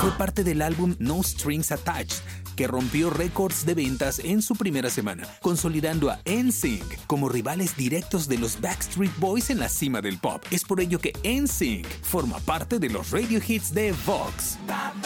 fue parte del álbum No Strings Attached, que rompió récords de ventas en su primera semana, consolidando a NSYNC como rivales directos de los Backstreet Boys en la cima del pop. Es por ello que NSYNC forma parte de los radio hits de Vox.